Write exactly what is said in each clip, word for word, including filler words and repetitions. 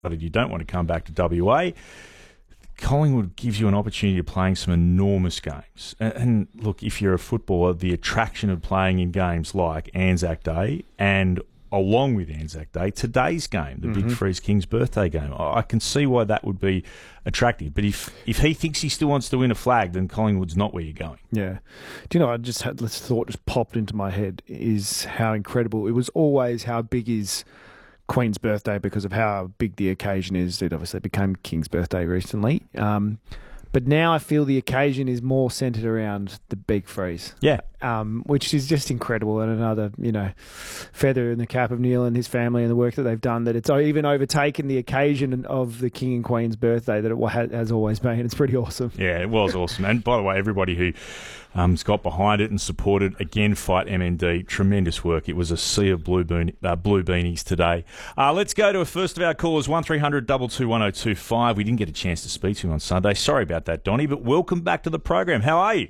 you don't want to come back to W A, Collingwood gives you an opportunity of playing some enormous games. And, and look, if you're a footballer, the attraction of playing in games like Anzac Day and along with Anzac Day, today's game, the mm-hmm. Big Freeze King's birthday game, I can see why that would be attractive. But if if he thinks he still wants to win a flag, then Collingwood's not where you're going. Yeah. Do you know, I just had this thought just popped into my head is how incredible. It was always how big is Queen's birthday because of how big the occasion is. It obviously became King's birthday recently. Um, but now I feel the occasion is more centred around the Big Freeze. Yeah. Um, which is just incredible and another, you know, feather in the cap of Neil and his family and the work that they've done, that it's even overtaken the occasion of the King and Queen's birthday that it has always been. It's pretty awesome. Yeah, it was awesome. And by the way, everybody who um, has got behind it and supported, again, Fight M N D, tremendous work. It was a sea of blue, bean, uh, blue beanies today. Uh, let's go to a first of our callers, one three hundred two two one oh two five. We didn't get a chance to speak to him on Sunday. Sorry about that, Donnie, but welcome back to the program. How are you?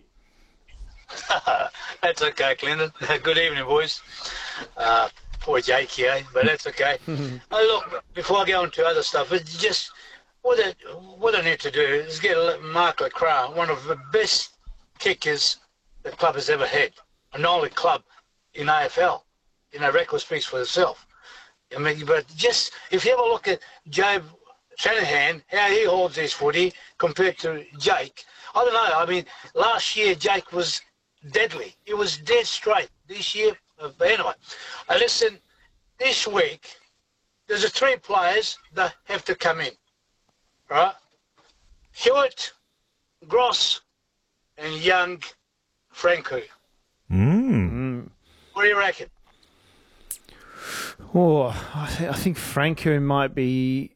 That's okay, Clinton. Good evening, boys. Uh, poor Jake here, but that's okay. uh, look, before I go on to other stuff, it's just what I, what I need to do is get Mark LeCras, one of the best kickers the club has ever had, an only club in A F L. You know, record speaks for itself. I mean, but just if you ever look at Joe Shanahan, how he holds his footy compared to Jake, I don't know. I mean, last year Jake was deadly. It was dead straight. This year, uh, anyway. Uh, listen, this week, there's a three players that have to come in, right? Hewitt, Gross, and young Franco. Mm. What do you reckon? Oh, I, th- I think Franco might be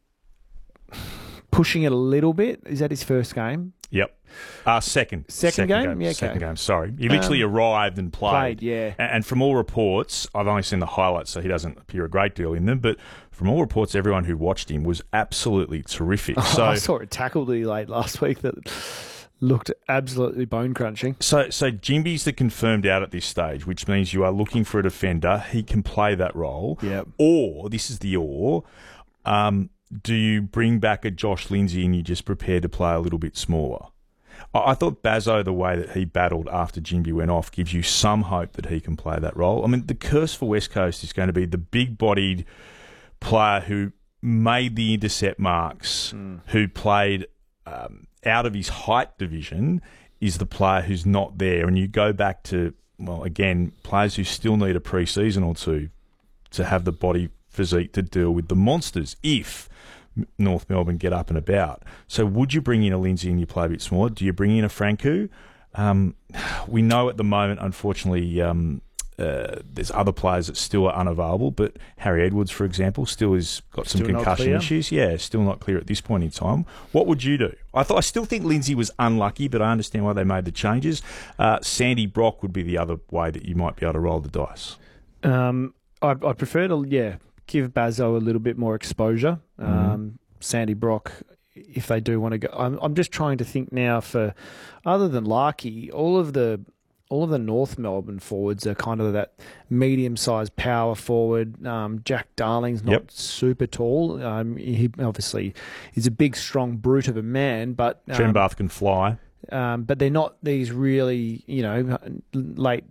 pushing it a little bit. Is that his first game? Yep. Uh, second. Second, second game? game? Yeah, okay. Second game, sorry. He literally um, arrived and played. Played, yeah. And, and from all reports, I've only seen the highlights, so he doesn't appear a great deal in them, but from all reports, everyone who watched him was absolutely terrific. Oh, so I saw a tackle he late last week that looked absolutely bone-crunching. So, so Jimby's the confirmed out at this stage, which means you are looking for a defender. He can play that role. Yep. Or, this is the or, um, do you bring back a Josh Lindsay and you just prepare to play a little bit smaller? I thought Bazzo, the way that he battled after Jimby went off, gives you some hope that he can play that role. I mean, the curse for West Coast is going to be the big-bodied player who made the intercept marks, mm. who played um, out of his height division, is the player who's not there. And you go back to, well, again, players who still need a pre-season or two to have the body physique to deal with the monsters if North Melbourne get up and about. So would you bring in a Lindsay and you play a bit smaller? Do you bring in a Franco? Um, we know at the moment, unfortunately, um, uh, there's other players that still are unavailable, but Harry Edwards, for example, still has got some still concussion issues. Yeah, still not clear at this point in time. What would you do? I thought I still think Lindsay was unlucky, but I understand why they made the changes. Uh, Sandy Brock would be the other way that you might be able to roll the dice. Um, I, I prefer to, yeah, give Bazzo a little bit more exposure. Um, mm. Sandy Brock, if they do want to go, I'm, I'm just trying to think now for, other than Larkey, all of the all of the North Melbourne forwards are kind of that medium-sized power forward. Um, Jack Darling's not yep. super tall. Um, he obviously is a big, strong brute of a man, but um, Trenbath can fly. Um, but they're not these really, you know, late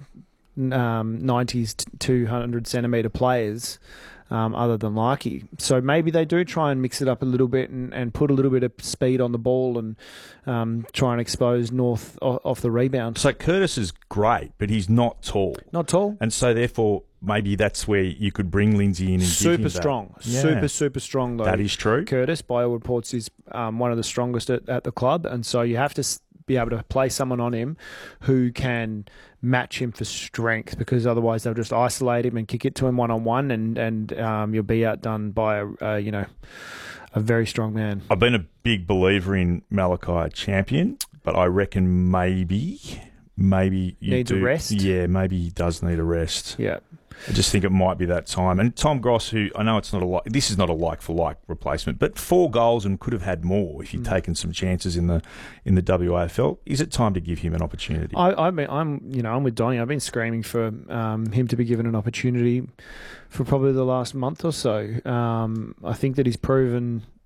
um, nineties, two hundred centimetre players. Um, other than Larkey. So maybe they do try and mix it up a little bit and, and put a little bit of speed on the ball and um, try and expose North off, off the rebound. So Curtis is great, but he's not tall. Not tall. And so therefore maybe that's where you could bring Lindsay in and super give him strong. Yeah. Super, super strong though. That is true. Curtis, by all reports, is um, one of the strongest at, at the club, and so you have to be able to play someone on him who can match him for strength, because otherwise they'll just isolate him and kick it to him one on one, and and um, you'll be outdone by a, a you know a very strong man. I've been a big believer in Malachi Champion, but I reckon maybe maybe you Needs a do, rest? Yeah, maybe he does need a rest. Yeah. I just think it might be that time. And Tom Gross, who I know it's not a like, this is not a like for like replacement, but four goals and could have had more if he'd Mm. taken some chances in the in the W A F L. Is it time to give him an opportunity? I, I mean, I'm, you know, I'm with Donny. I've been screaming for um, him to be given an opportunity for probably the last month or so. Um, I think that he's proven